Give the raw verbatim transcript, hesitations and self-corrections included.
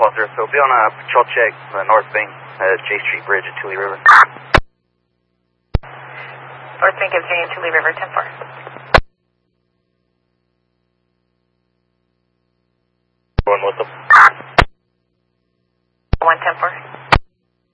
twelve zero, so be on a patrol check, the north bank, uh, J Street Bridge at Tule River. North bank of J and Tule River, ten four. Going with them.